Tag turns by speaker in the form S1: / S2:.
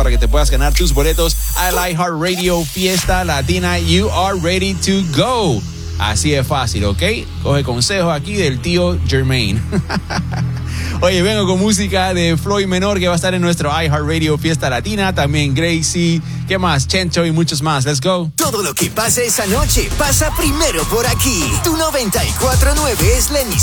S1: para que te puedas ganar tus boletos al iHeartRadio Fiesta Latina. You are ready to go. Así de fácil, ¿ok? Coge consejos aquí del tío Jermaine. Oye, vengo con música de Floyd Menor, que va a estar en nuestro iHeartRadio Fiesta Latina. También Gracie, ¿qué más? Chencho y muchos más. Let's go.
S2: Todo lo que pasa esa noche pasa primero por aquí. Tu 94.9 es la emisora.